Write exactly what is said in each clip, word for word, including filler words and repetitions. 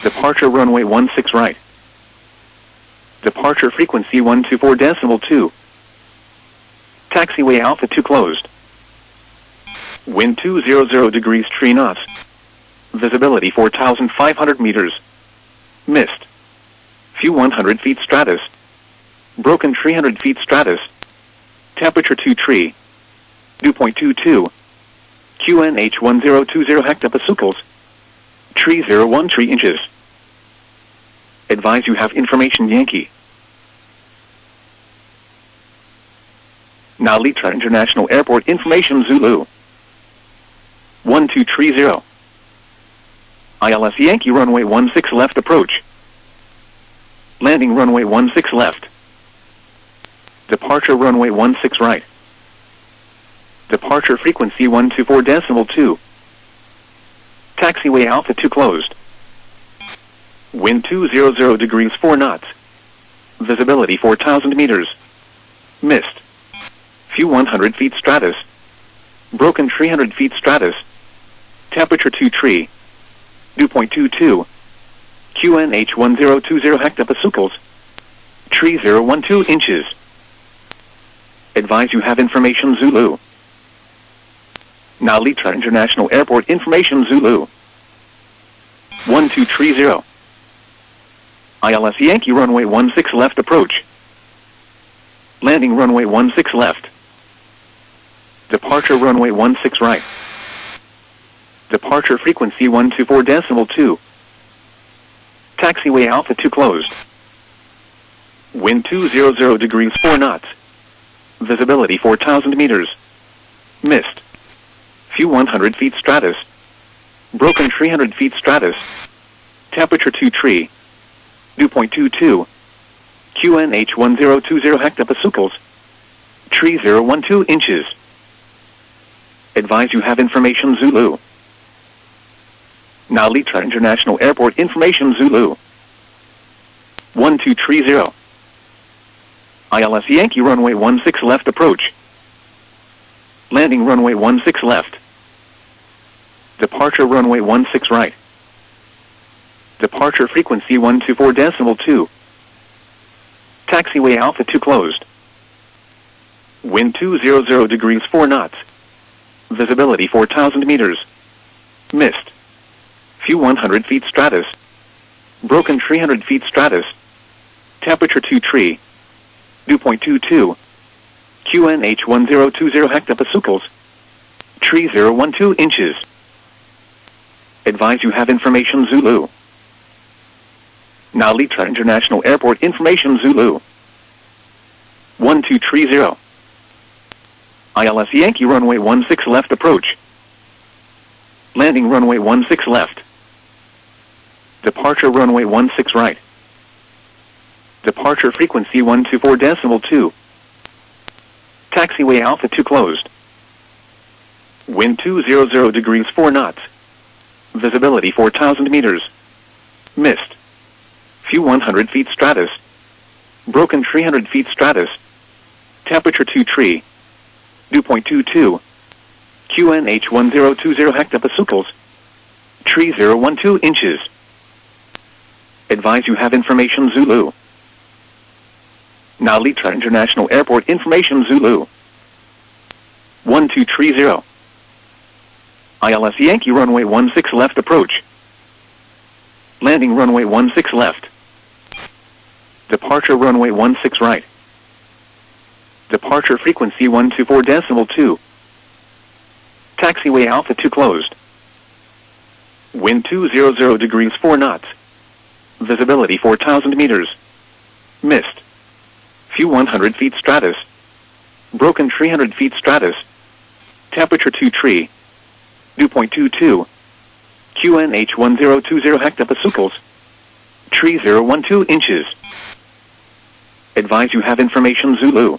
Departure runway one six right. Departure frequency one two four decimal two. Taxiway Alpha two closed. Wind two hundred degrees three knots. Visibility four thousand five hundred meters. Mist. Few one hundred feet stratus. Broken three hundred feet stratus. Temperature two tree. Dew point two two. Q N H one zero two zero hectopascals. Tree zero one three inches. Advise you have information Yankee. Now Litra International Airport information Zulu. one two three zero. I L S Yankee runway one six left approach. Landing runway one six left. Departure runway one six right. Departure frequency one two four decimal two. Taxiway Alpha two closed. Wind two hundred degrees four knots. Visibility four thousand meters. Mist. Few one hundred feet stratus. Broken three hundred feet stratus. Temperature two tree. Dew point two two. Q N H one zero two zero hectopascals. Tree zero one two inches. Advise you have information Zulu. Now Litra International Airport information Zulu. one two three zero. I L S Yankee runway one six left approach. Landing runway one six left. Departure runway one six right. Departure frequency one two four decimal two. Taxiway Alpha two closed. Wind two hundred degrees four knots. Visibility four thousand meters. Mist. Few one hundred feet stratus. Broken three hundred feet stratus. Temperature two tree. Dew point two two. Q N H one zero two zero hectopascals. Tree zero one two inches. Advise you have information Zulu. Now Litra International Airport information Zulu. one two three zero. I L S Yankee runway one six left approach. Landing runway one six left. Departure runway one six right. Departure frequency one two four decimal two. Taxiway Alpha two closed. Wind two hundred degrees four knots. Visibility four thousand meters. Mist. Few one hundred feet stratus. Broken three hundred feet stratus. Temperature two tree. Dew point two two. Q N H one zero two zero hectopascals. Tree zero one two inches. Advise you have information Zulu. Now Litra International Airport information Zulu. one two three zero. I L S Yankee runway one six left approach. Landing runway one six left. Departure runway one six right. Departure frequency one two four decimal two. Taxiway Alpha two closed. Wind two hundred degrees four knots. Visibility four thousand meters. Mist. Few one hundred feet stratus. Broken three hundred feet stratus. Temperature two tree. Dew point two two. Q N H one zero two zero hectopascals. Tree zero one two inches. Advise you have information Zulu. Now Litra International Airport information Zulu. one two three zero. I L S Yankee runway one six left approach. Landing runway one six left. Departure runway one six right. Departure frequency one two four decimal two. Taxiway Alpha two closed. Wind two hundred degrees four knots. Visibility four thousand meters. Mist. Few one hundred feet stratus. Broken three hundred feet stratus. Temperature two tree. Dew point two two. Q N H one zero two zero hectopascals. Tree zero one two inches. Advise you have information Zulu.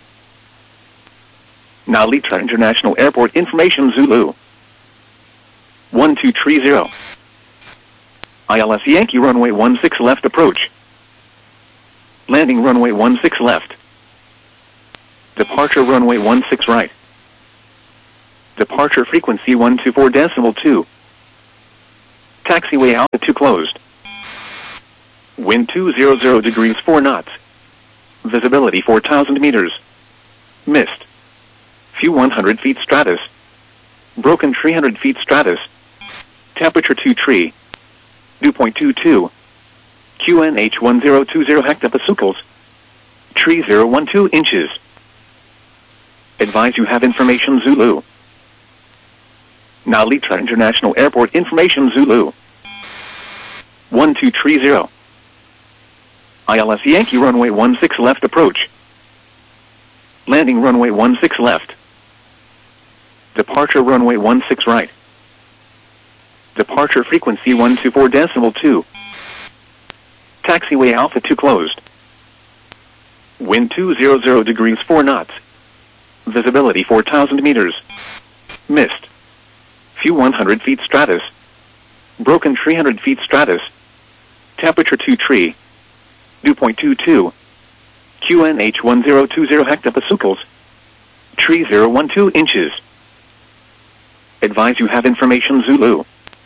Now Litra International Airport information Zulu. one two three zero. I L S Yankee runway one six left approach. Landing runway one six left. Departure runway one six right. Departure frequency one two four decimal two. Taxiway Alpha two closed. Wind two hundred degrees four knots. Visibility four thousand meters. Mist. Few one hundred feet stratus. Broken three hundred feet stratus. Temperature two tree. Dew point two two. Q N H one zero two zero hectopascals. Tree zero one two inches. Advise you have information Zulu. Now Litra International Airport information Zulu. one two three zero. I L S Yankee runway one six left approach. Landing runway one six left. Departure runway one six right. Departure frequency one two four decimal two. Taxiway Alpha two closed. Wind two hundred degrees four knots. Visibility four thousand meters. Mist. Few one hundred feet stratus. Broken three hundred feet stratus. Temperature two tree. Dew point two two. Q N H one zero two zero hectopascals. Tree zero one two inches. Advise you have information Zulu.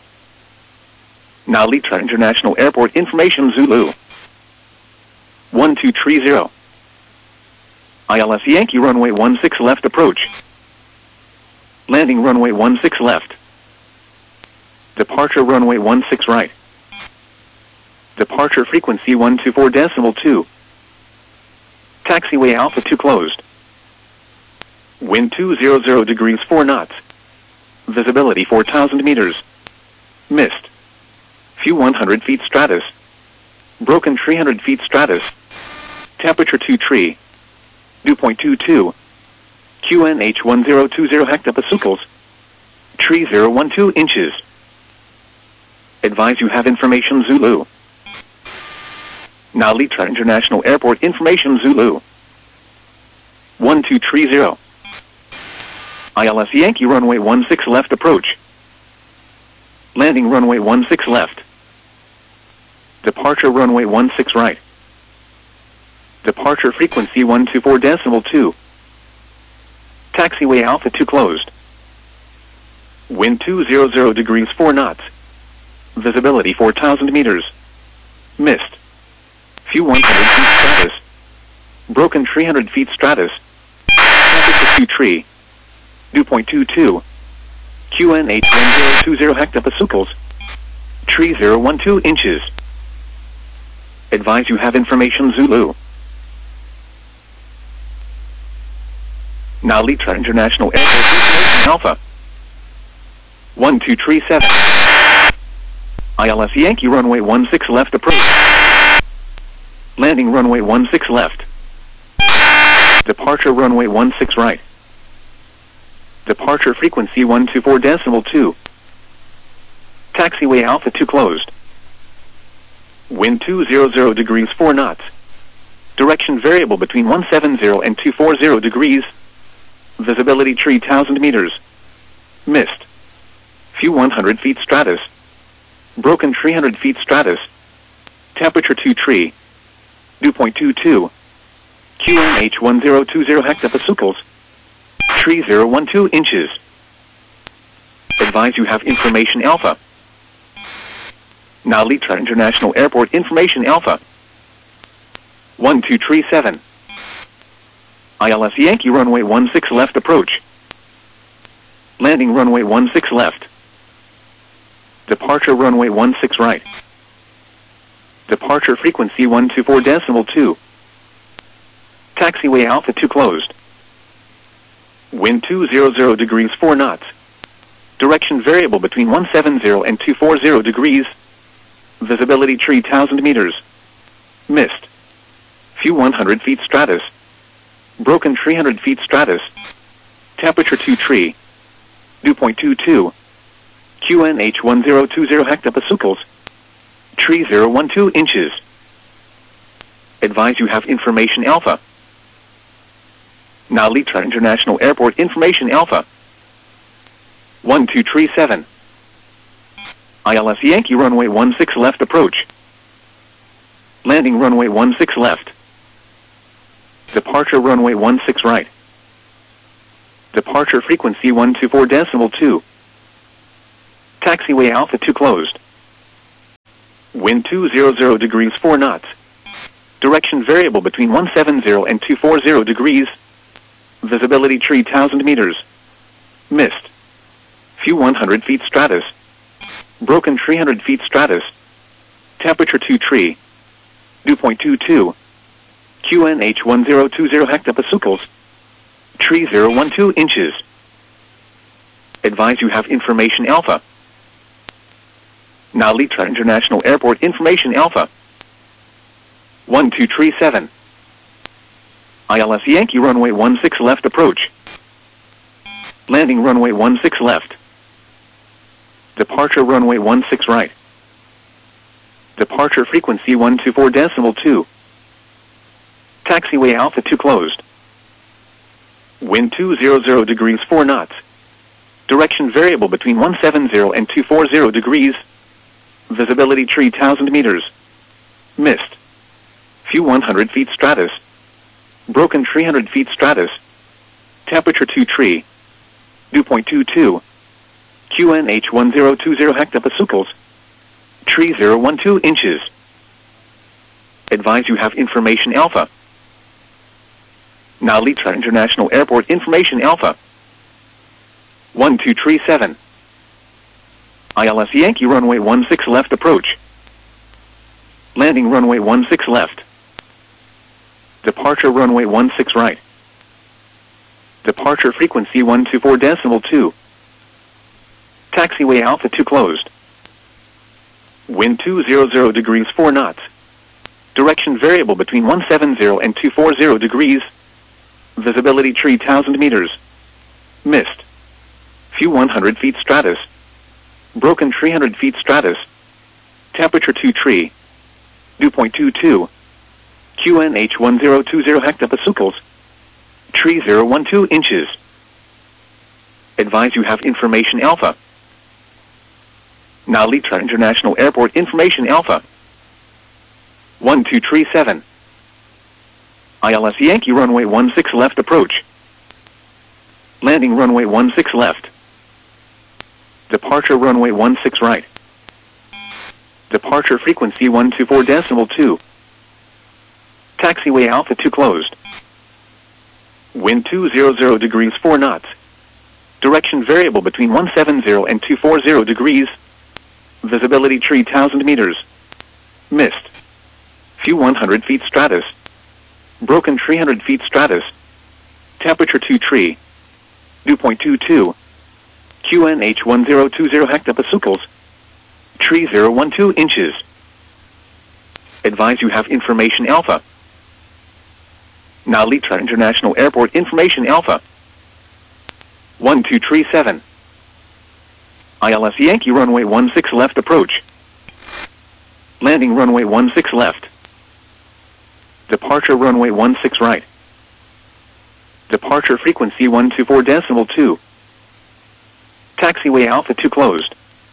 Now Litra International Airport information Zulu. one two three zero. I L S Yankee runway one six left approach. Landing runway one six left. Departure runway one six right. Departure frequency one two four decimal two. Taxiway Alpha two closed. Wind two hundred degrees four knots. Visibility four thousand meters. Mist. Few one hundred feet stratus. Broken three hundred feet stratus. Temperature two tree. Dew point two two. Q N H one zero two zero hectopascals. Tree zero one two inches. Advise you have information Zulu. Now Litra International Airport information Zulu. one two three zero. I L S Yankee runway one six left approach. Landing runway one six left. Departure runway one six right. Departure frequency one two four decimal two. Taxiway Alpha two closed. Wind two hundred degrees four knots. Visibility four thousand meters. Mist. Few one hundred feet stratus. Broken three hundred feet stratus. Temperature two tree. Dew point two two. Q N H one zero two zero hectopascals. Tree zero one two inches. Advise you have information Zulu. Now Litra International Airport information Alpha. one two three seven. I L S Yankee runway one six left approach. Landing runway one six left. Departure runway one six right. Departure frequency one two four decimal two. Taxiway Alpha two closed. Wind two hundred degrees four knots. Direction variable between one seventy and two forty degrees. Visibility three thousand meters. Mist. Few one hundred feet stratus. Broken three hundred feet stratus. Temperature two tree. Dew point two two. Q N H one zero two zero hectopascals. Tree zero one two inches. Advise you have information Alpha. Now Litra International Airport information Alpha. one two three seven. I L S Yankee runway one six left approach. Landing runway one six left. Departure runway one six right. Departure frequency one two four decimal two. Taxiway Alpha two closed. Wind two hundred degrees four knots. Direction variable between one seventy and two forty degrees. Visibility three thousand meters. Mist. Few one hundred feet stratus. Broken three hundred feet stratus. Temperature two tree. Dew point two two. Q N H one zero two zero hectopascals. Tree zero one two inches. Advise you have information Alpha. Now Litra International Airport information Alpha. one two three seven. I L S Yankee runway one six left approach. Landing runway one six left. Departure runway one six right. Departure frequency one two four decimal two. Taxiway Alpha two closed. Wind two hundred degrees four knots. Direction variable between one seventy and two forty degrees. Visibility three thousand meters. Mist. Few one hundred feet stratus. Broken three hundred feet stratus. Temperature two three. Dew point two two. Q N H one zero two zero hectopascals. three zero one two inches. Advise you have information alpha. Now Litra International Airport information alpha. one two three seven. I L S Yankee runway one six left approach. Landing runway one six left. Departure runway one six right. Departure frequency one two four decimal two. Taxiway Alpha two closed. Wind two hundred degrees four knots. Direction variable between one seventy and two forty degrees. Visibility three thousand meters. Mist. Few one hundred feet stratus. Broken three hundred feet stratus. Temperature two three. Dew point two two. Q N H one zero two zero hectopascals. three zero one two inches. Advise you have information alpha. Now Litra International Airport information alpha. one two three seven. I L S Yankee runway one six left approach. Landing runway one six left. Departure runway one six right. Departure frequency one two four decimal two. Taxiway Alpha two closed. Wind two hundred degrees four knots. Direction variable between one seventy and two forty degrees. Visibility three thousand meters. Mist. Few one hundred feet stratus. Broken three hundred feet stratus. Temperature two three. Dew point two two. Q N H one zero two zero hectopascals. three zero one two inches. Advise you have information alpha. Now Litra International Airport information alpha. one two three seven. I L S Yankee runway one six left approach. Landing runway one six left. Departure runway one six right. Departure frequency one two four decimal two. Taxiway Alpha two closed. Wind two hundred degrees four knots. Direction variable between one seventy and two forty degrees. Visibility three thousand meters. Mist. Few one hundred feet stratus. Broken three hundred feet stratus. Temperature two three. Dew point two two. Q N H one zero two zero hectopascals. three zero one two inches. Advise you have information alpha. Now Litra International Airport information alpha. one two three seven. I L S Yankee runway one six left approach. Landing runway one six left. Departure runway one six right. Departure frequency one two four decimal two. Taxiway Alpha two closed.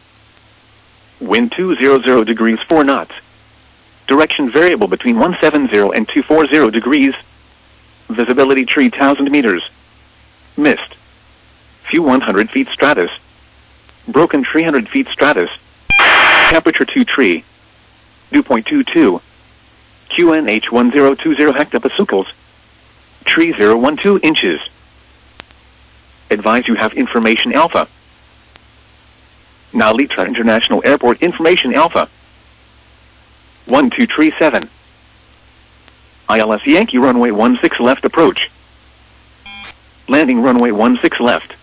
Wind two hundred degrees four knots. Direction variable between one seventy and two forty degrees. Visibility three thousand meters. Mist. Few one hundred feet stratus. Broken three hundred feet stratus. Temperature two three. Dew point two two. Q N H one zero two zero hectopascals. three zero one two inches. Advise you have information alpha. Now Litra International Airport information alpha. one two three seven. I L S Yankee runway one six left approach. Landing runway one six left.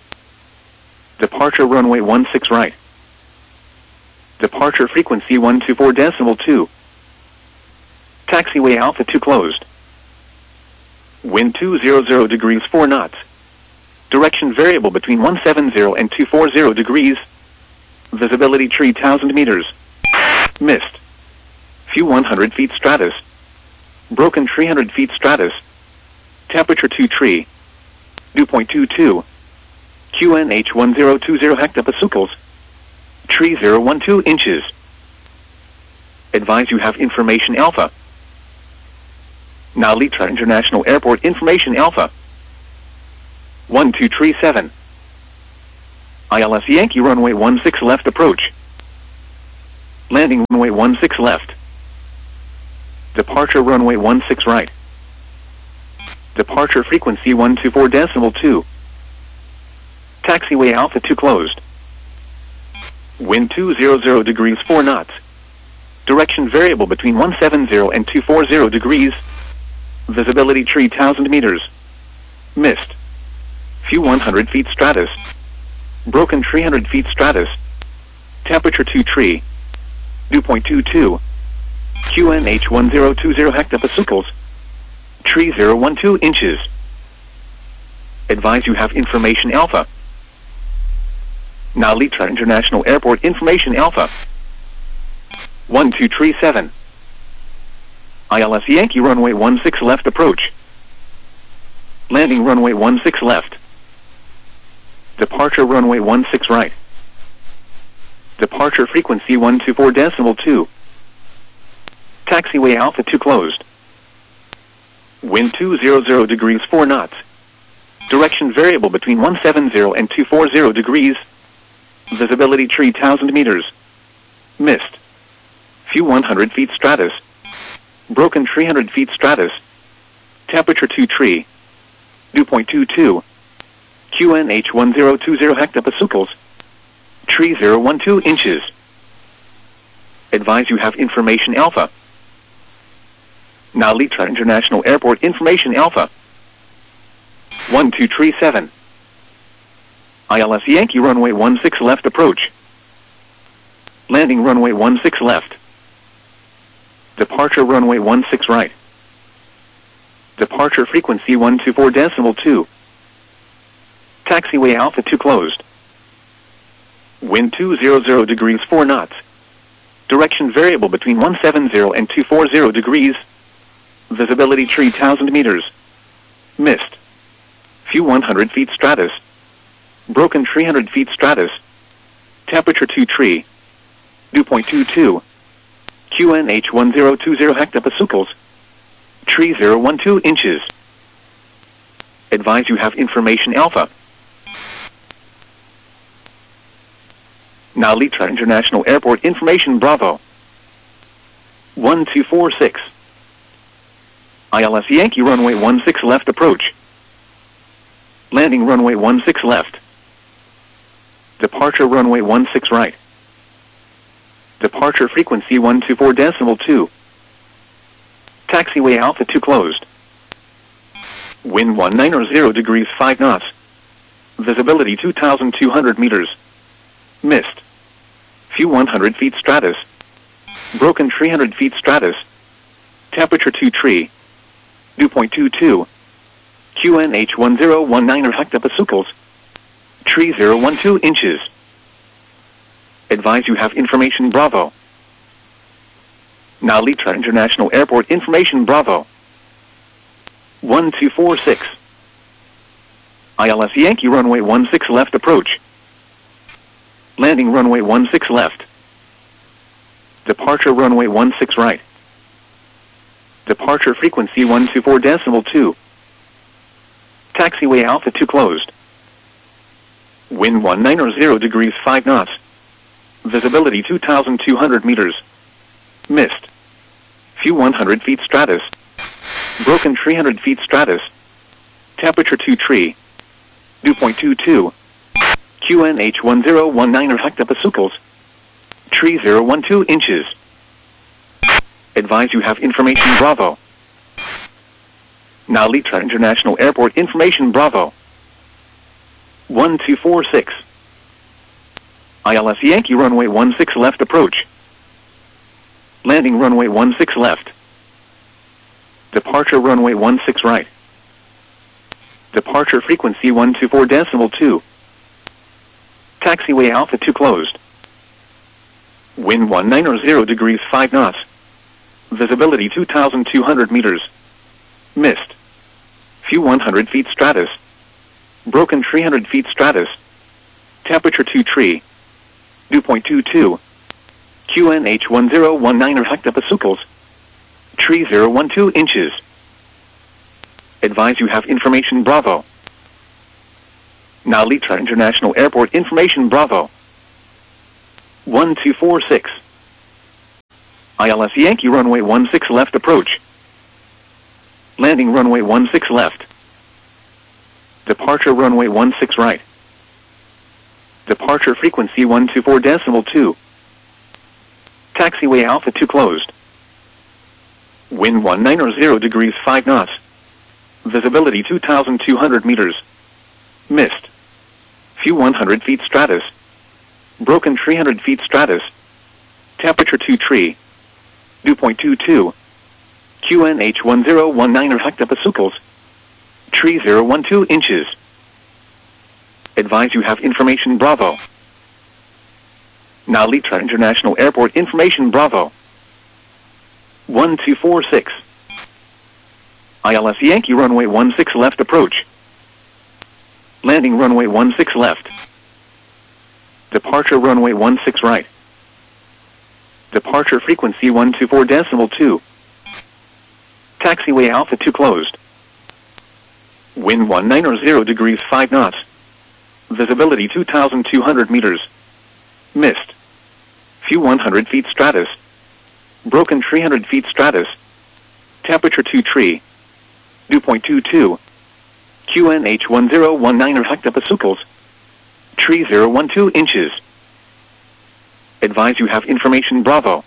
Departure runway one six right. Departure frequency one two four decimal two. Taxiway Alpha two closed. Wind two hundred degrees four knots. Direction variable between one seventy and two forty degrees. Visibility three thousand meters. Mist. Few one hundred feet stratus. Broken three hundred feet stratus. Temperature two three. Dew point two two. Q N H one zero two zero hectopascals. three zero one two inches. Advise you have information alpha. Now Litra International Airport information alpha. one two three seven. I L S Yankee runway one six left approach. Landing runway one six left. Departure runway one six right. Departure frequency one two four decimal two. Taxiway Alpha two closed. Wind two hundred degrees four knots. Direction variable between one seventy and two forty degrees. Visibility three thousand meters. Mist. Few one hundred feet stratus. Broken three hundred feet stratus. Temperature two tree. Dew point two two. Q N H one zero two zero hectopascals. Tree zero one two inches. Advise you have information Alpha. Now Litra International Airport information Alpha. one two three seven. I L S Yankee runway one six left approach. Landing runway one six left. Departure runway one six right. Departure frequency one two four decimal two. Taxiway Alpha two closed. Wind two hundred degrees four knots. Direction variable between one seventy and two forty degrees. Visibility three thousand meters. Mist. Few one hundred feet stratus. Broken three hundred feet stratus. Temperature two tree. Dew point two two. Q N H one zero two zero hectopascals. Tree zero one two inches. Advise you have information Alpha. Now Litra International Airport information Alpha. one two three seven. I L S Yankee runway one six left approach. Landing runway one six left. Departure runway one six right. Departure frequency one two four decimal two. Taxiway Alpha two closed. Wind two hundred degrees four knots. Direction variable between one seventy and two forty degrees. Visibility three thousand meters. Mist. Few one hundred feet stratus. Broken three hundred feet stratus. Temperature two tree. Dew point two two. Q N H one zero two zero hectopascals. Tree zero one two inches. Advise you have information Alpha. Now Litra International Airport information Bravo. one two four six. I L S Yankee runway one six left approach. Landing runway one six left. Departure runway one six right. Departure frequency one two four decimal two. Taxiway Alpha two closed. Wind one ninety degrees five knots. Visibility two thousand two hundred meters. Mist. Few one hundred feet stratus. Broken three hundred feet stratus. Temperature two tree. Dew point two two. Q N H one zero one nine hectopascals. Tree zero one two inches. Advise you have information Bravo. Now Litra International Airport information Bravo. one two four six. I L S Yankee runway one six left approach. Landing runway one six left. Departure runway one six right. Departure frequency one two four decimal two. Taxiway Alpha two closed. Wind one ninety degrees five knots. Visibility two thousand two hundred meters. Mist. Few one hundred feet stratus. Broken three hundred feet stratus. Temperature two tree. Dew point two two. Q N H one zero one nine hectopascals. Tree zero one two inches. Advise you have information Bravo. Now Litra International Airport information Bravo. one two four six. I L S Yankee runway one six left approach. Landing runway one six left. Departure runway one six right. Departure frequency one two four decimal two. Taxiway Alpha two closed. Wind one ninety degrees five knots. Visibility two thousand two hundred meters. Mist. Few one hundred feet stratus. Broken three hundred feet stratus. Temperature two tree. Dew point two two. Q N H one zero one nine hectopascals. Tree zero one two inches. Advise you have information Bravo. Now Litra International Airport information Bravo. one two four six. I L S Yankee runway one six left approach. Landing runway one six left. Departure runway one six right. Departure frequency one two four decimal two. Taxiway Alpha two closed. Wind one nine zero degrees five knots. Visibility two thousand two hundred meters. Mist. Few one hundred feet stratus. Broken three hundred feet stratus. Temperature two tree. Dew point two two. Q N H one zero one nine hectopascals. Tree zero one two inches. Advise you have information Bravo. Now Litra International Airport information Bravo. one two four six. I L S Yankee runway one six left approach. Landing runway one six left. Departure runway one six right. Departure frequency one two four decimal two. Taxiway Alpha two closed. Wind one nine zero degrees five knots. Visibility two thousand two hundred meters. Mist. Few one hundred feet stratus. Broken three hundred feet stratus. Temperature two tree. Dew point two two. Q N H one zero one nine hectopascals. Tree zero one two inches. Advise you have information Bravo.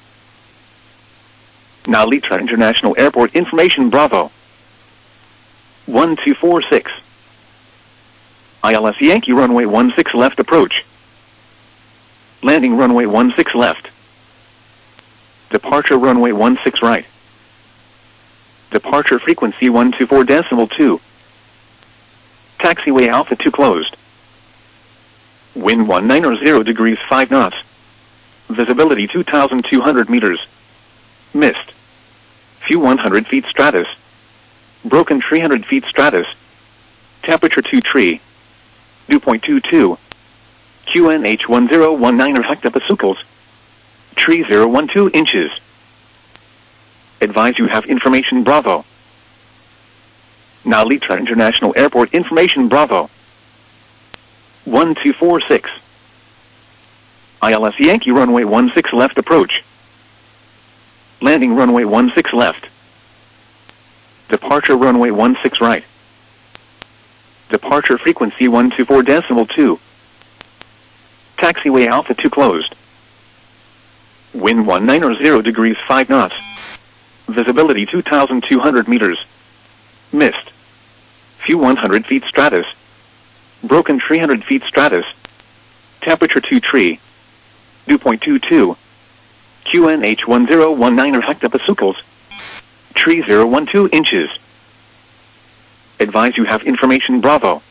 Now Litra International Airport information Bravo. one two four six. I L S Yankee runway one six left approach. Landing runway one six left. Departure runway one six right. Departure frequency one two four decimal two. Taxiway Alpha two closed. Wind one nine zero degrees five knots. Visibility two thousand two hundred meters. Mist. Few one hundred feet stratus. Broken three hundred feet stratus. Temperature two tree. Dew point two two. Q N H one zero one nine hectopascals. Tree zero one two inches. Advise you have information Bravo. Now Litra International Airport information Bravo. one two four six. I L S Yankee runway one six left approach. Landing runway one six left. Departure runway one six right. Departure frequency one two four decimal two. Taxiway Alpha two closed. Wind one nine zero degrees five knots. Visibility two thousand two hundred meters. Mist. Few one hundred feet stratus. Broken three hundred feet stratus. Temperature two tree. Dew point two two. Q N H one zero one nine hectopascals. Tree zero one two inches. Advise you have information Bravo.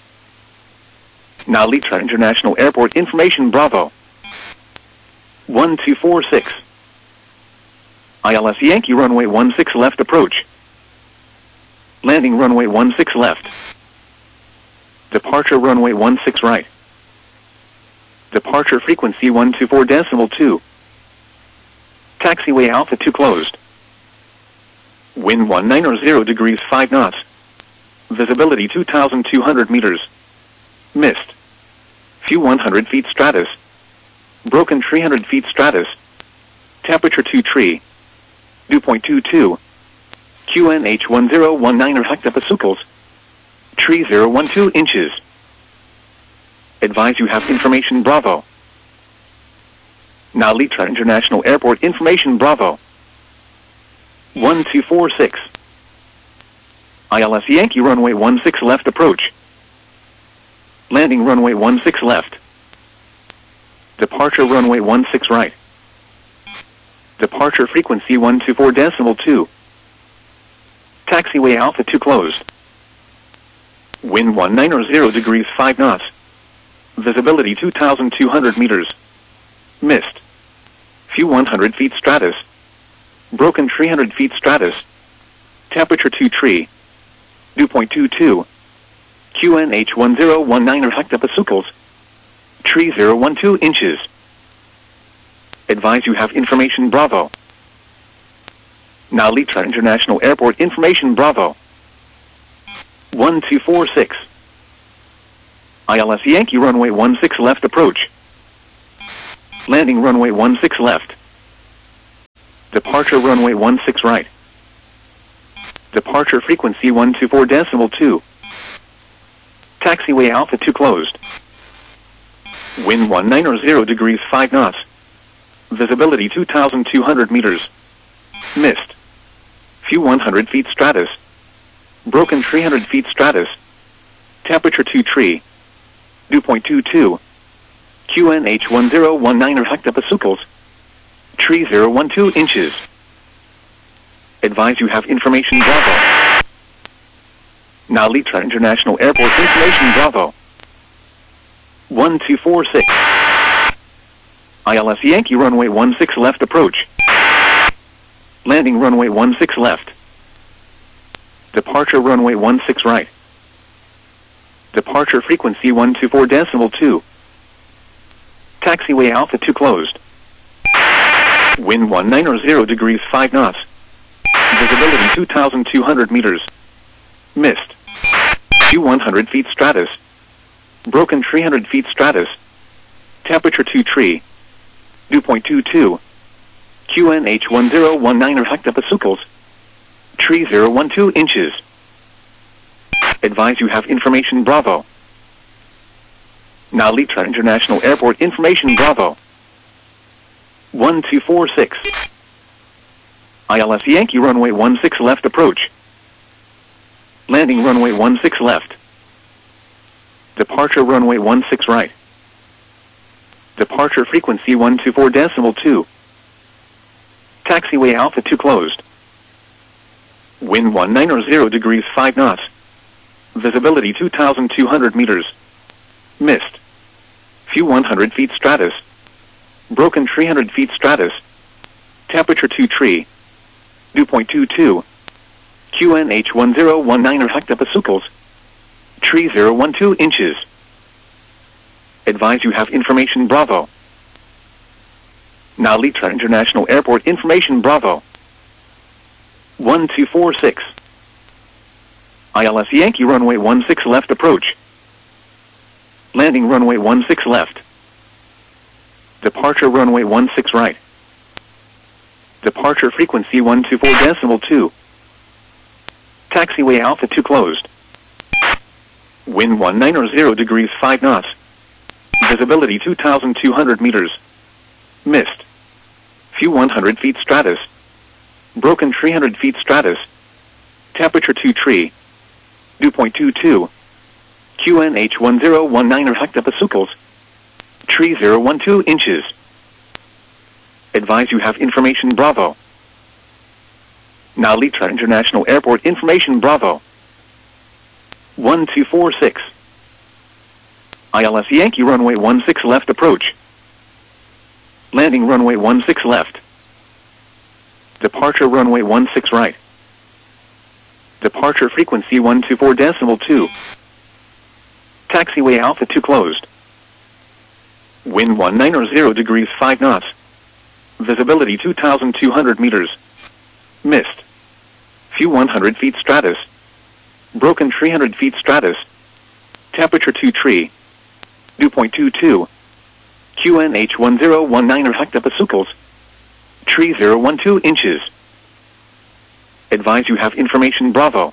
Now Litra International Airport information Bravo. one two four six. I L S Yankee runway one six left approach. Landing runway one six left. Departure runway one six right. Departure frequency one two four decimal two. Taxiway Alpha two closed. Wind one nine zero degrees five knots. Visibility two thousand two hundred meters. Mist. Few one hundred feet stratus. Broken three hundred feet stratus. Temperature two tree. Dew point two two. Q N H one zero one nine hectopascals. Tree zero one two inches. Advise you have information Bravo. Now Litra International Airport information Bravo. one two four six. I L S Yankee runway one six left approach. Landing runway one six left. Departure runway one six right. Departure frequency one two four decimal two. Taxiway Alpha two closed. Wind one nine zero degrees five knots. Visibility two thousand two hundred meters. Mist. Few one hundred feet stratus. Broken three hundred feet stratus. Temperature two tree. Dew point two two. Q N H one zero one nine hectopascals. Tree zero one two inches. Advise you have information Bravo. Now Litra International Airport information Bravo. one two four six. I L S Yankee runway one six left approach. Landing runway one six left. Departure runway one six right. Departure frequency one two four decimal two. Taxiway Alpha two closed. Wind one nine zero degrees five knots. Visibility two thousand two hundred meters. Mist. Few one hundred feet stratus. Broken three hundred feet stratus. Temperature two tree. Dew point two two. Q N H one zero one nine hectopascals. Tree zero one two inches. Advise you have information Bravo. Now Litra International Airport information Bravo. one two four six. I L S Yankee runway one six left approach. Landing runway one six left. Departure runway one six right. Departure frequency one two four decimal two. Taxiway Alpha two closed. Wind one nine zero degrees five knots. Visibility two thousand two hundred meters. Mist. Few one hundred feet stratus. Broken three hundred feet stratus. Temperature two tree. Dew point two two. Q N H one zero one nine hectopascals. Tree zero one two inches. Advise you have information Bravo. Now Litra International Airport information Bravo. one two four six. I L S Yankee runway one six left approach. Landing runway one six left. Departure runway one six right. Departure frequency one two four decimal two. Taxiway Alpha two closed. Wind one nine zero degrees five knots. Visibility two thousand two hundred meters. Mist. Few one hundred feet stratus. Broken three hundred feet stratus. Temperature two tree. Dew point two two. Q N H one zero one nine hectopascals. Tree zero one two inches. Advise you have information Bravo. Now Litra International Airport information Bravo. one two four six. I L S Yankee runway one six left approach. Landing runway one six left. Departure runway one six right. Departure frequency one two four decimal two. Taxiway Alpha two closed. Wind one nine zero degrees five knots. Visibility two thousand two hundred meters. Mist. Few one hundred feet stratus. Broken three hundred feet stratus. Temperature two tree. Dew point two two. Q N H one zero one nine hectopascals. Tree zero one two inches. Advise you have information Bravo. Now Litra International Airport information Bravo. one two four six. I L S Yankee runway one six left approach. Landing runway one six left. Departure runway one six right. Departure frequency one two four decimal two. Taxiway Alpha two closed. Wind one nine zero degrees five knots. Visibility two thousand two hundred meters. Mist. Few one hundred feet stratus. Broken three hundred feet stratus. Temperature two tree. Dew point two two. Q N H one zero one nine hectopascals. Tree zero one two inches. Advise you have information Bravo.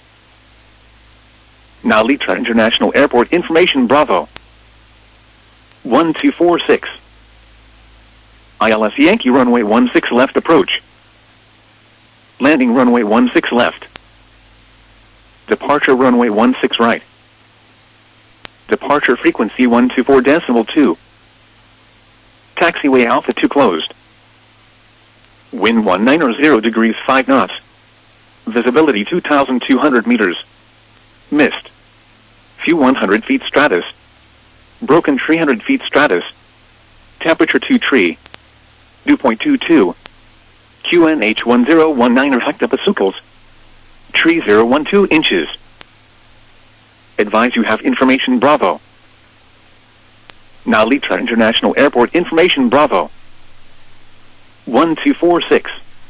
Now Litra International Airport information Bravo. one two four six. I L S Yankee runway one six left approach. Landing runway one six left. Departure runway one six right. Departure frequency one two four decimal two. Taxiway Alpha two closed. Wind one nine zero degrees five knots. Visibility two thousand two hundred meters. Mist. Few one hundred feet stratus. Broken three hundred feet stratus. Temperature two tree. Dew point two two. Q N H one zero one nine hectopascals. Tree zero one two inches. Advise you have information Bravo. Now Litra International Airport information Bravo. one two four six.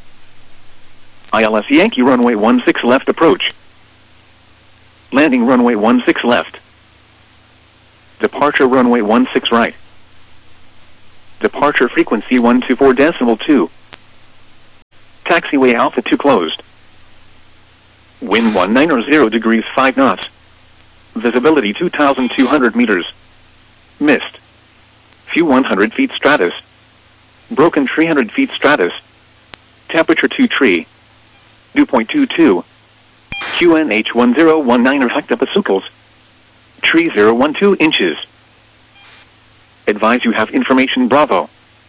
I L S Yankee runway one six left approach. Landing runway one six left. Departure runway one six right. Departure frequency one two four decimal two. Taxiway Alpha two closed. Wind one nine zero degrees five knots. Visibility two thousand two hundred meters. Mist. Few one hundred feet stratus. Broken three hundred feet stratus. Temperature two tree. Dew point two two. Q N H one zero one nine hectopascals. Tree zero one two inches. Advise you have information Bravo.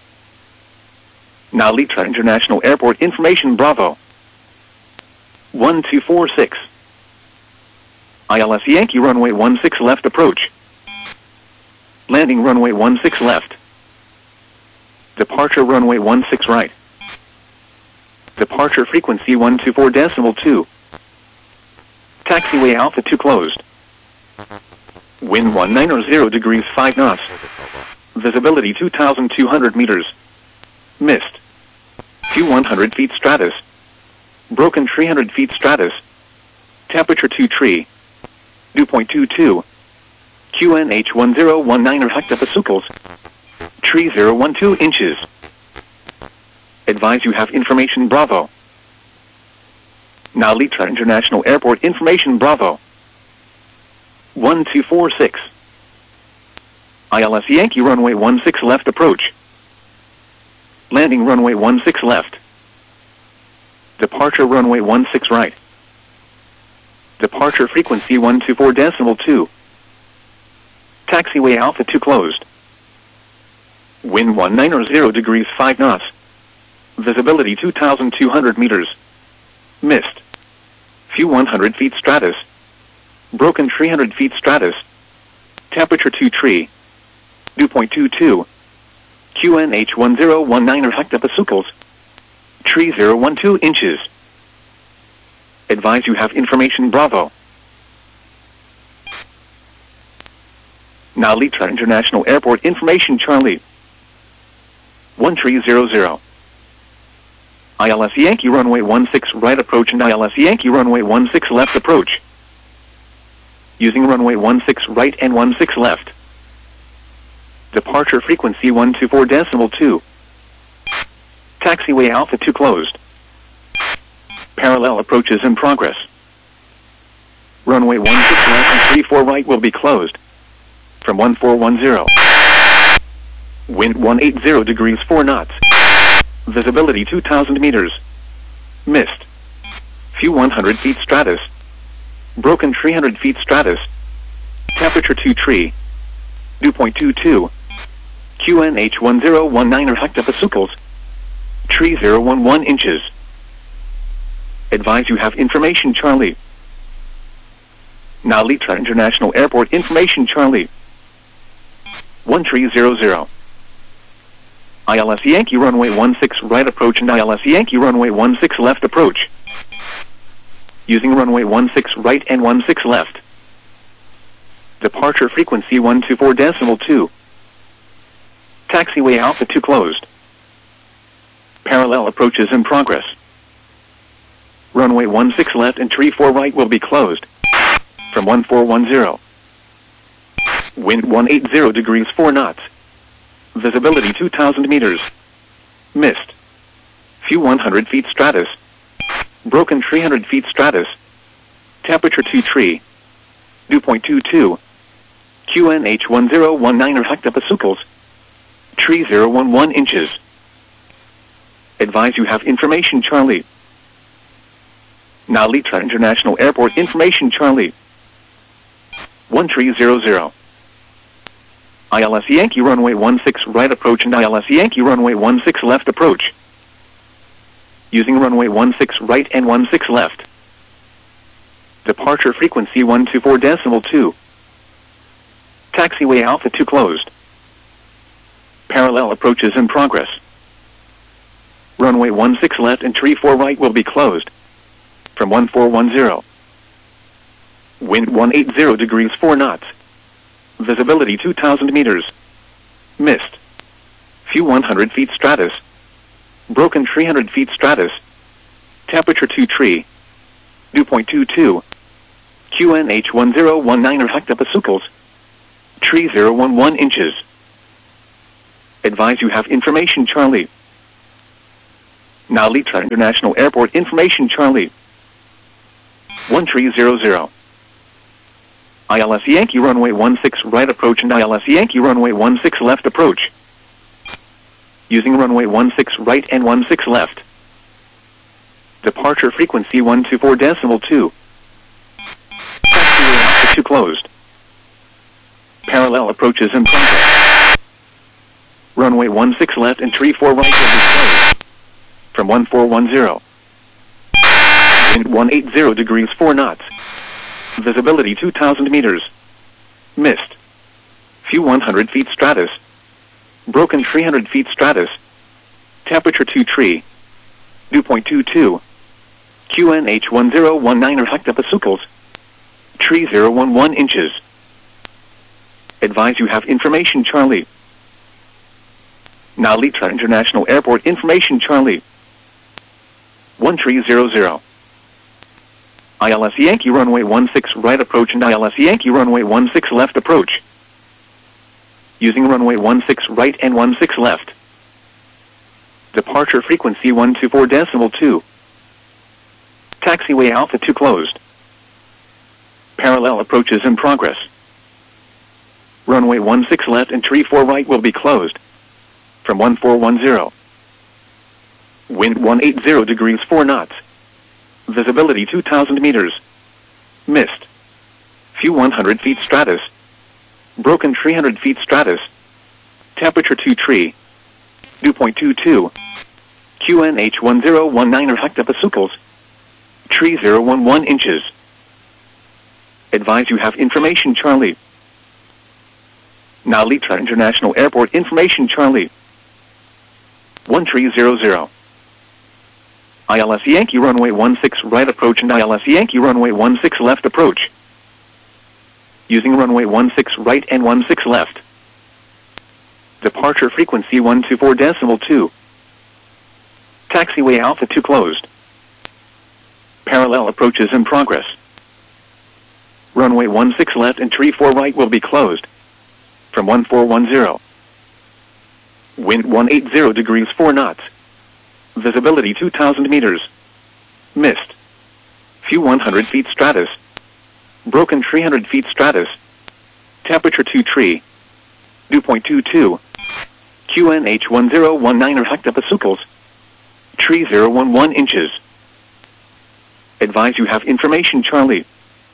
Now Litra International Airport information Bravo. one two four six. I L S Yankee runway one six left approach. Landing runway one six left. Departure runway one six right. Departure frequency one two four decimal two. Taxiway Alpha two closed. Wind one nine zero degrees five knots. Visibility two thousand two hundred meters. Mist. Few one hundred feet stratus. Broken three hundred feet stratus. Temperature two tree. Dew point two two. Q N H one zero one nine hectopascals. Tree zero one two inches. Advise you have information Bravo. Now Litra International Airport information Bravo. one two four six. I L S Yankee runway one six left approach. Landing runway one six left. Departure runway one six right. Departure frequency one two four decimal two. Taxiway Alpha two closed. Wind one nine zero degrees five knots. Visibility two thousand two hundred meters. Mist. Few one hundred feet stratus. Broken three hundred feet stratus. Temperature two tree. Dew point two two. Q N H one zero one nine hectopascals. Tree zero one two inches. Advise you have information Bravo. Now Litra International Airport information Charlie. one three zero zero. I L S Yankee runway one six right approach and I L S Yankee runway one six left approach. Using runway one six right and one six left. Departure frequency one two four decimal two. Taxiway Alpha two closed. Parallel approaches in progress. Runway one six left and three four right will be closed. From one four one zero. Wind one eight zero degrees four knots. Visibility two thousand meters. Mist. Few one hundred feet stratus. Broken three hundred feet stratus. Temperature two tree. Dew point two two. Q N H one zero one nine hectopascals. Tree zero one one inches. Advise you have information Charlie. Now Litra International Airport information Charlie. one three zero zero. I L S Yankee runway one six right approach and I L S Yankee runway one six left approach. Using runway one six right and one six left. Departure frequency one two four decimal two. Taxiway Alpha two closed. Parallel approaches in progress. Runway one six left and three four right will be closed. From one four one zero. Wind one eight zero degrees four knots. Visibility two thousand meters. Mist. Few one hundred feet stratus. Broken three hundred feet stratus. Temperature two tree. Dew point two two. Q N H one zero one nine hectopascals. Tree zero one one inches. Advise you have information Charlie. Now Litra International Airport information Charlie. one three zero zero. I L S Yankee runway one six right approach and I L S Yankee runway one six left approach. Using runway one six right and one six left. Departure frequency one two four decimal two. Taxiway Alpha two closed. Parallel approaches in progress. Runway one six left and three four right will be closed. From one four one zero. Wind one eight zero degrees four knots. Visibility two thousand meters. Mist. Few one hundred feet stratus. Broken three hundred feet stratus. Temperature two tree. Dew point two two. Q N H one zero one nine hectopascals. Tree zero one one inches. Advise you have information Charlie. Now Litra International Airport information Charlie. one three zero zero. I L S Yankee runway one six right approach and I L S Yankee runway one six left approach. Using runway one six right and one six left. Departure frequency one two four decimal two. Taxiway Alpha two closed. Parallel approaches in progress. Runway one six left and three four right will be closed. From one four one zero. Wind one eighty degrees four knots. Visibility two thousand meters. Mist. Few one hundred feet stratus. Broken three hundred feet stratus. Temperature two tree. Dew point two two. Q N H one zero one nine or hectopascals. Tree zero one one inches. Advise you have information Charlie. Now Litra International Airport information Charlie. one three zero zero. I L S Yankee runway one six right approach and I L S Yankee runway one six left approach. Using runway one six right and one six left. Departure frequency one two four decimal two. Taxiway Alpha two closed. Parallel approaches in progress. Runway one six left and three four right will be closed. From one four one zero. Wind one eighty degrees four knots. Visibility two thousand meters. Mist. Few one hundred feet stratus. Broken three hundred feet stratus. Temperature two tree. Dew point two two. Q N H one zero one nine or hectopascals. Tree zero one one inches. Advise you have information Charlie. Now Litra International Airport information Charlie. one three zero zero. I L S Yankee runway one six right approach and I L S Yankee runway one six left approach. Using runway one six right and one six left. Departure frequency one two four decimal two. Taxiway Alpha two closed. Parallel approaches in progress. Runway one six left and three four right will be closed. From one four one zero. Wind one eighty degrees four knots. Visibility two thousand meters. Mist. Few one hundred feet stratus. Broken three hundred feet stratus. Temperature two tree. Dew point two two. Q N H one zero one nine or hectopascals. Tree zero one one inches. Advise you have information Charlie.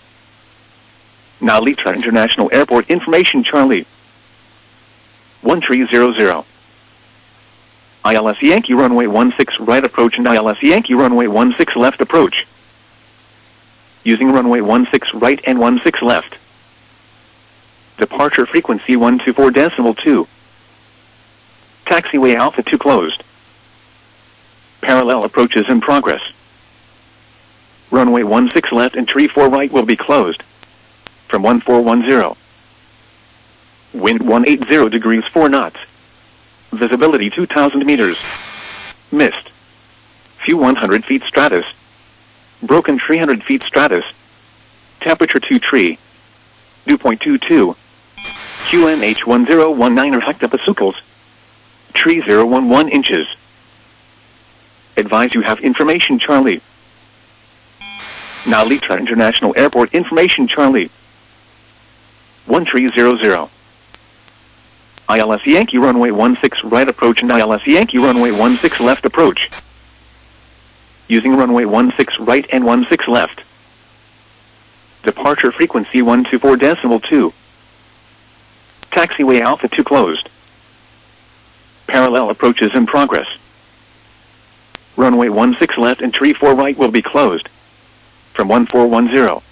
Now Litra International Airport information Charlie. one three zero zero. I L S Yankee runway one six right approach and I L S Yankee runway one six left approach. Using runway one six right and one six left. Departure frequency one two four decimal two. Taxiway Alpha two closed. Parallel approaches in progress. Runway one six left and three four right will be closed. From one four one zero. Wind one eighty degrees four knots. Visibility two thousand meters. Mist. Few one hundred feet stratus. Broken three hundred feet stratus. Temperature two tree. Dew point two two. Q N H one zero one nine or hectopascals. Tree zero one one inches. Advise you have information Charlie. Now Litra International Airport information Charlie. one three zero zero. I L S Yankee runway one six right approach and I L S Yankee runway one six left approach. Using runway one six right and one six left. Departure frequency one two four decimal two. Taxiway Alpha two closed. Parallel approaches in progress. Runway one six left and three four right will be closed. From one four one zero.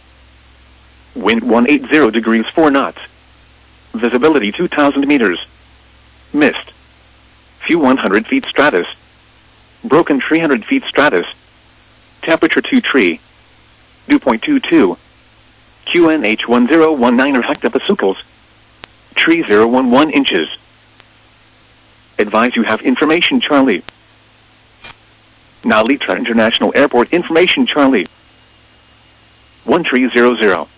Wind one eighty degrees four knots. Visibility two thousand meters. Mist. Few one hundred feet stratus. Broken three hundred feet stratus. Temperature two tree. Dew point two two. Q N H one zero one nine or hectopascals. Tree zero one one inches. Advise you have information Charlie. Now Litra International Airport information Charlie. one three zero zero.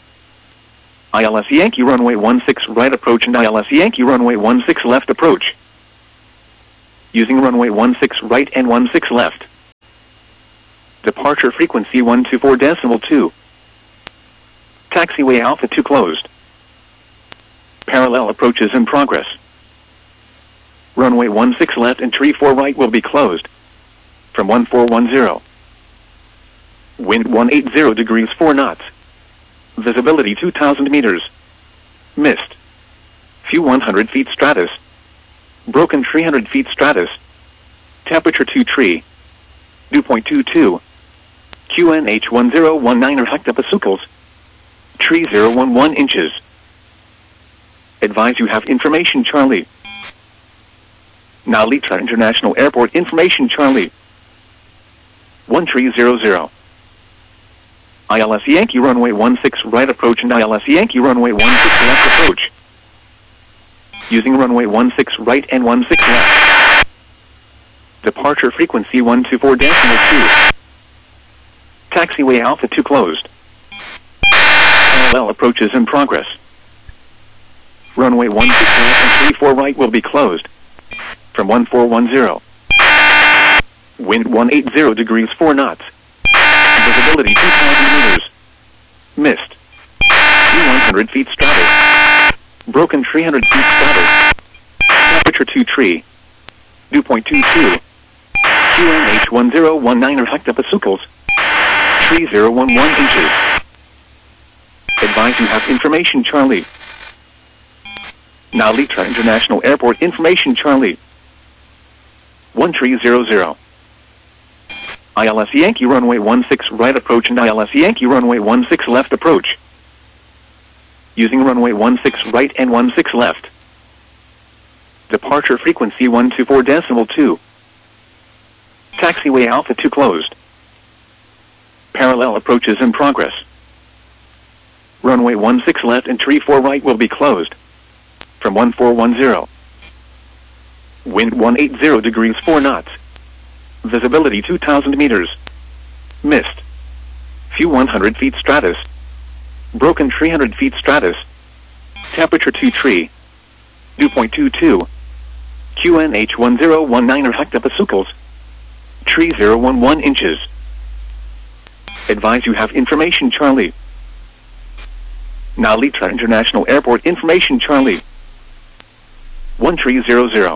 I L S Yankee runway one six right approach and I L S Yankee runway one six left approach. Using runway one six right and one six left. Departure frequency one two four decimal two. Taxiway Alpha two closed. Parallel approaches in progress. Runway one six left and tree four right will be closed. From one four one zero. Wind one eighty degrees four knots. Visibility two thousand meters. Mist. Few one hundred feet stratus. Broken three hundred feet stratus. Temperature two tree. Dew point two two. Q N H one zero one nine or hectopascals. Tree zero one one inches. Advise you have information Charlie. Now Litra International Airport information Charlie. one three zero zero. I L S Yankee runway one six right approach and I L S Yankee runway one six left approach. Using runway one six right and one six left. Departure frequency one two four decimal two. Taxiway Alpha two closed. Parallel approaches in progress. Runway one six left and three four right will be closed. From one four one zero. Wind one eighty degrees four knots. Visibility two thousand meters. Mist. one hundred feet stratus. Broken three hundred feet stratus. Temperature two tree. Dew point two two. Q N H one zero one nine or hectopascals. Tree zero one one inches. Advise you have information Charlie. Now Litra International Airport information Charlie. one three zero zero. I L S Yankee runway one six right approach and I L S Yankee runway one six left approach. Using runway one six right and one six left. Departure frequency one two four decimal two. Taxiway Alpha two closed. Parallel approaches in progress. Runway one six left and tree four right will be closed. From one four one zero. Wind one eighty degrees four knots. Visibility two thousand meters. Mist. Few one hundred feet stratus. Broken three hundred feet stratus. Temperature two tree. Dew point two two. Q N H one zero one nine or hectopascals. Tree zero one one inches. Advise you have information Charlie. Now Litra International Airport information Charlie. one three zero zero.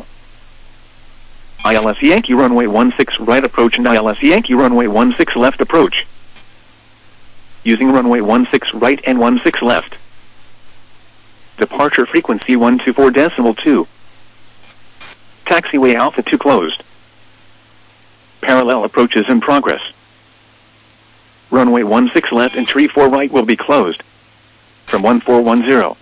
I L S Yankee runway one six right approach and I L S Yankee runway one six left approach. Using runway one six right and one six left. Departure frequency one two four decimal two. Taxiway Alpha two closed. Parallel approaches in progress. Runway one six left and tree four right will be closed. From one four one zero.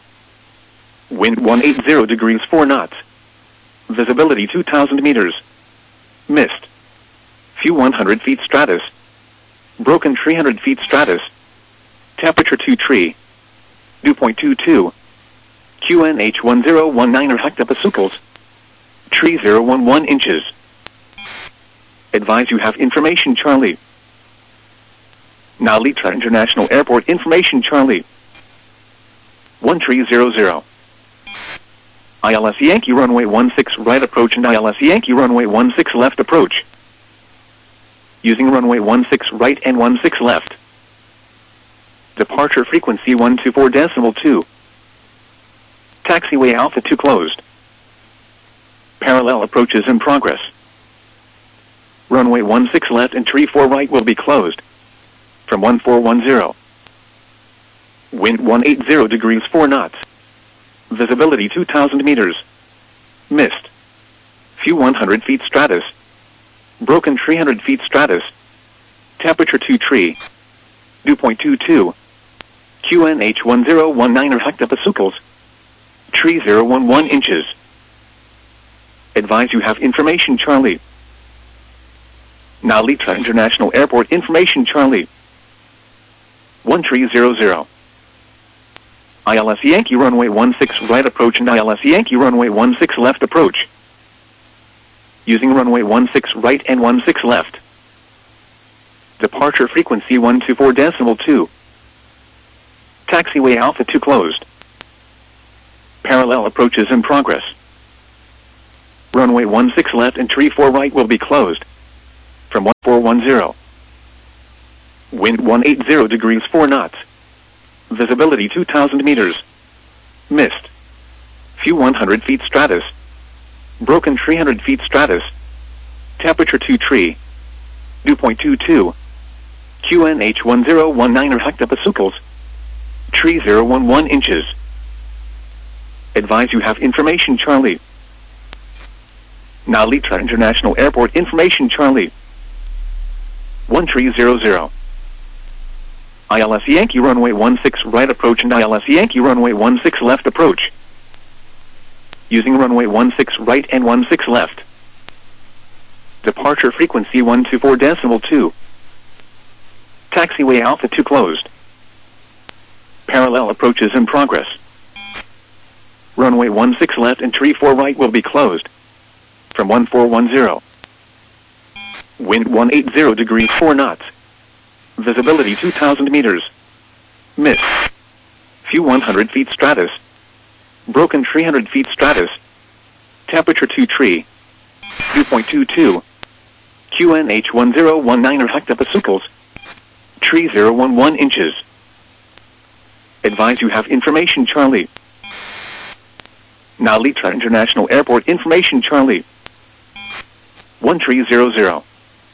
Wind one eighty degrees four knots. Visibility two thousand meters. Mist. Few one hundred feet stratus. Broken three hundred feet stratus. Temperature two tree. Dew point two two. Q N H one zero one nine or hectopascals. Tree zero one one inches. Advise you have information Charlie. Now Litra International Airport information Charlie. one three zero zero. I L S Yankee runway one six right approach and I L S Yankee runway one six left approach. Using runway one six right and one six left. Departure frequency one two four decimal two. Taxiway Alpha two closed. Parallel approaches in progress. Runway one six left and tree four right will be closed. From one four one zero. Wind one eighty degrees four knots. Visibility two thousand meters. Mist. Few one hundred feet stratus. Broken three hundred feet stratus. Temperature two tree. Dew point two two. Q N H one zero one nine or hectopascals. Tree zero one one inches. Advise you have information Charlie. Now Litra International Airport information Charlie. one three zero zero. I L S Yankee runway one six right approach and I L S Yankee runway one six left approach. Using runway one six right and one six left. Departure frequency one two four decimal two. Taxiway Alpha two closed. Parallel approaches in progress. Runway one six left and tree four right will be closed. From one four one zero. Wind one eighty degrees four knots. Visibility two thousand meters. Mist. Few one hundred feet stratus. Broken three hundred feet stratus. Temperature two tree. Dew point two two. Q N H one zero one nine hectopascals. Tree zero one one inches. Advise you have information Charlie. Now Litra International Airport information Charlie. one three zero zero. I L S Yankee runway one six right approach and I L S Yankee runway one six left approach. Using runway one six right and one six left. Departure frequency one two four decimal two. Taxiway Alpha two closed. Parallel approaches in progress. Runway one six left and tree four right will be closed. From one four one zero. Wind one eighty degrees four knots. Visibility two thousand meters. Mist. Few one hundred feet stratus. Broken three hundred feet stratus. Temperature two tree. Dew point two two. Q N H one zero one nine hectopascals. Tree zero one one inches. Advise you have information Charlie. Now Litra International Airport information Charlie. one three zero zero.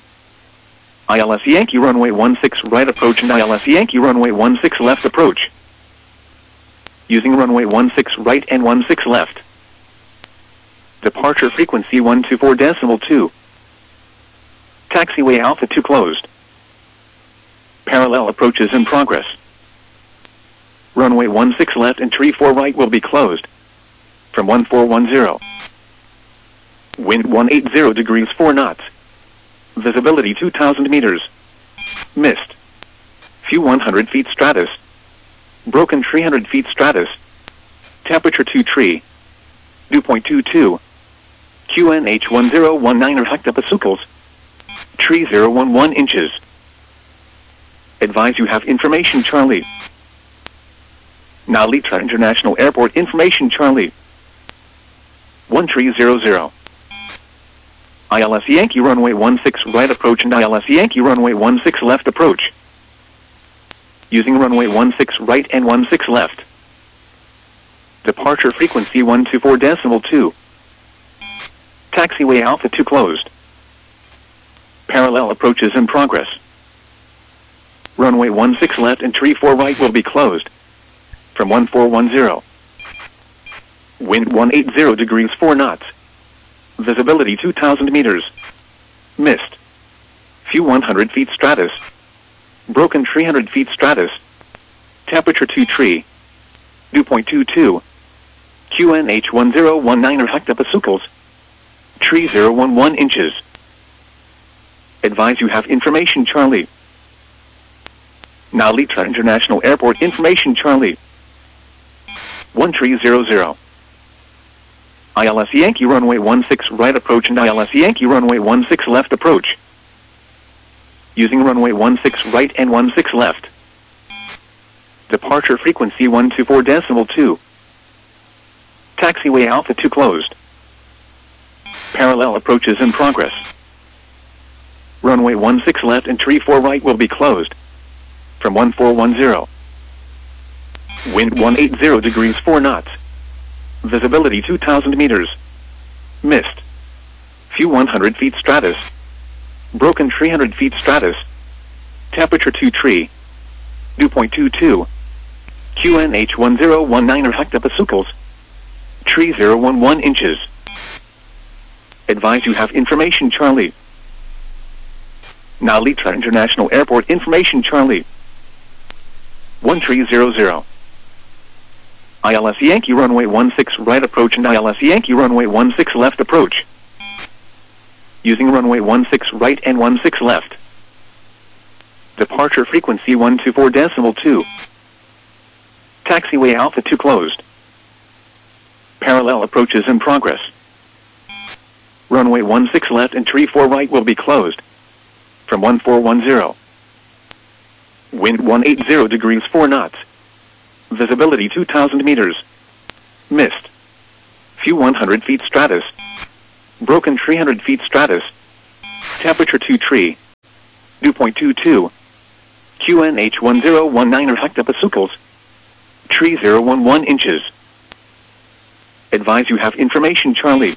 I L S Yankee runway one six right approach and I L S Yankee runway one six left approach. Using runway one six right and one six left. Departure frequency one two four decimal two. Taxiway Alpha two closed. Parallel approaches in progress. Runway one six left and tree four right will be closed. From one four one zero. Wind one eighty degrees four knots. Visibility two thousand meters. Mist. Few one hundred feet stratus. Broken three hundred feet stratus. Temperature two tree. Dew point two two. Q N H one zero one nine hectopascals. Tree zero one one inches. Advise you have information Charlie. Now Litra International Airport information Charlie. one three zero zero. I L S Yankee runway one six right approach and I L S Yankee runway one six left approach. Using runway one six right and one six left. Departure frequency one two four decimal two. Taxiway Alpha two closed. Parallel approaches in progress. Runway one six left and tree four right will be closed. From one four one zero. Wind one eighty degrees four knots. Visibility two thousand meters. Mist. Few one hundred feet stratus. Broken three hundred feet stratus. Temperature two tree. Dew point two two. Q N H one zero one nine hectopascals. Tree zero one one inches. Advise you have information Charlie. Now Litra International Airport information Charlie. one three zero zero. I L S Yankee runway one six right approach and I L S Yankee runway one six left approach. Using runway one six right and one six left. Departure frequency one two four decimal two. Taxiway Alpha two closed. Parallel approaches in progress. Runway one six left and tree four right will be closed. From one four one zero. Wind one eighty degrees four knots. Visibility two thousand meters. Mist. Few one hundred feet stratus. Broken three hundred feet stratus. Temperature two tree. Dew point two two. Q N H one zero one nine hectopascals. Tree zero one one inches. Advise you have information Charlie. Now Litra International Airport information Charlie. one three zero zero. I L S Yankee runway one six right approach and I L S Yankee runway one six left approach. Using runway one six right and one six left. Departure frequency one two four decimal two. Taxiway Alpha two closed. Parallel approaches in progress. Runway one six left and tree four right will be closed. From one four one zero. Wind one eighty degrees four knots. Visibility two thousand meters. Mist. Few one hundred feet stratus. Broken three hundred feet stratus. Temperature two tree. Dew point two two. Q N H one zero one nine hectopascals. Tree zero one one inches. Advise you have information Charlie.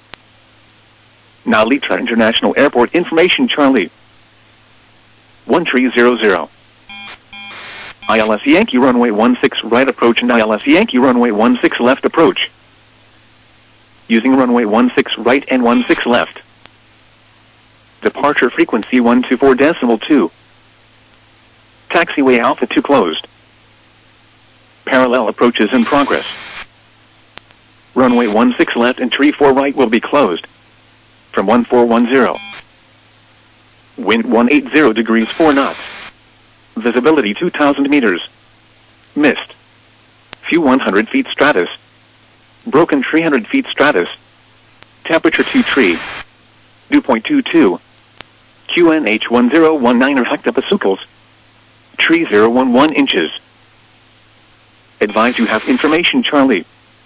Now Litra International Airport information Charlie. one three zero zero. I L S Yankee runway one six right approach and I L S Yankee runway one six left approach. Using runway one six right and one six left. Departure frequency one two four decimal two. Taxiway Alpha two closed. Parallel approaches in progress. Runway one six left and tree four right will be closed. From one four one zero. Wind one eighty degrees four knots. Visibility two thousand meters. Mist. Few one hundred feet stratus. Broken three hundred feet stratus. Temperature two tree. Dew point two two. Q N H one zero one nine hectopascals. Tree zero one one inches. Advise you have information Charlie.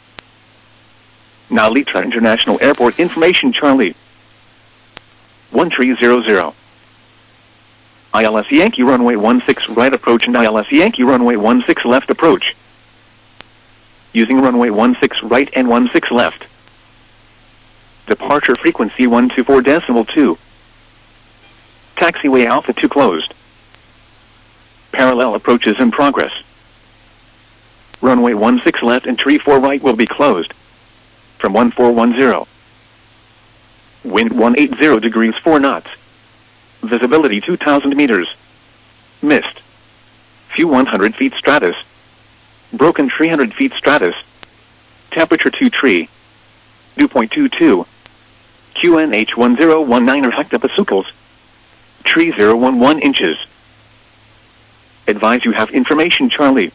Now Litra International Airport information Charlie. one three zero zero. I L S Yankee runway one six right approach and I L S Yankee runway one six left approach. Using runway one six right and one six left. Departure frequency one two four decimal two. Taxiway Alpha two closed. Parallel approaches in progress. Runway one six left and tree four right will be closed. From one four one zero. Wind one eighty degrees four knots. Visibility two thousand meters. Mist. Few one hundred feet stratus. Broken three hundred feet stratus. Temperature two tree. Dew point two two. Q N H one zero one nine hectopascals. Tree zero one one inches. Advise you have information Charlie.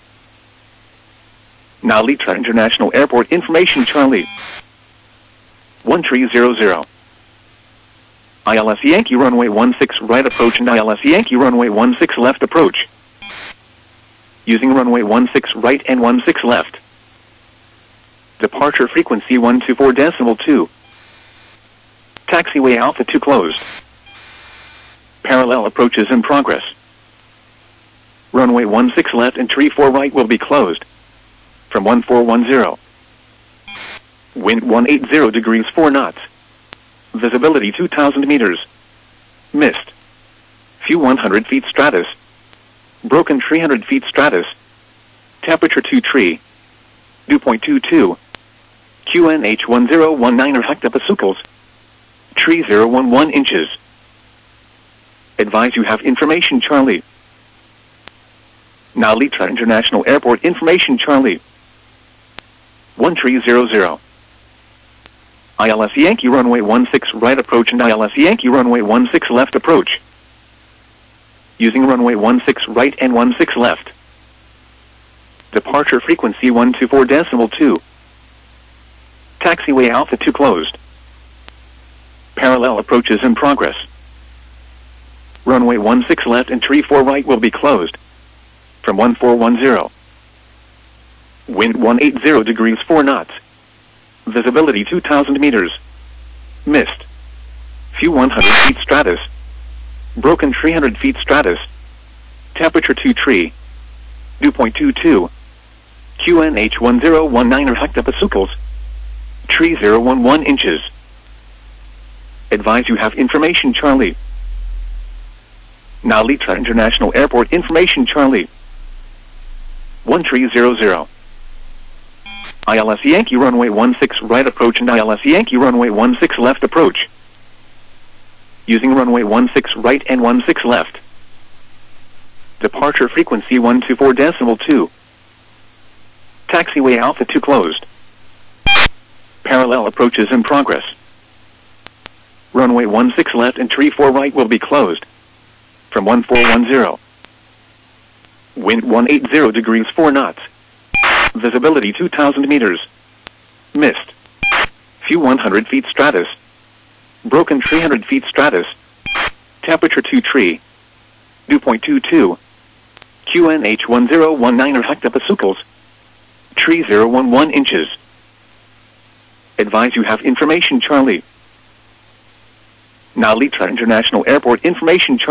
Now Litra International Airport information Charlie. one three zero zero. I L S Yankee runway one six right approach and I L S Yankee runway one six left approach. Using runway one six right and one six left. Departure frequency one two four decimal two. Taxiway Alpha two closed. Parallel approaches in progress. Runway one six left and tree four right will be closed. From one four one zero. Wind one eighty degrees four knots. Visibility two thousand meters. Mist. Few one hundred feet stratus. Broken three hundred feet stratus. Temperature two tree. Dew point two two. Q N H one zero one nine hectopascals. Tree zero one one inches. Advise you have information Charlie. Now Litra International Airport information Charlie. one three zero zero. I L S Yankee runway one six right approach and I L S Yankee runway one six left approach. Using runway one six right and one six left. Departure frequency one two four decimal two. Taxiway Alpha two closed. Parallel approaches in progress. Runway one six left and tree four right will be closed. From one four one zero. Wind one eighty degrees four knots. Visibility two thousand meters. Mist. Few one hundred feet stratus. Broken three hundred feet stratus. Temperature two tree. Dew point two two. Q N H one zero one nine hectopascals. Tree zero one one inches. Advise you have information Charlie. Now Litra International Airport information Charlie. one three zero zero. I L S Yankee runway one six right approach and I L S Yankee runway one six left approach. Using runway one six right and one six left. Departure frequency one two four decimal two. Taxiway Alpha two closed. Parallel approaches in progress. Runway one six left and tree four right will be closed. From one four one zero. Wind one eighty degrees four knots. Visibility two thousand meters. Mist. Few one hundred feet stratus. Broken three hundred feet stratus. Temperature two tree. Dew point two two. Q N H one zero one nine hectopascals. Tree zero one one inches. Advise you have information Charlie. Nalitra International Airport information.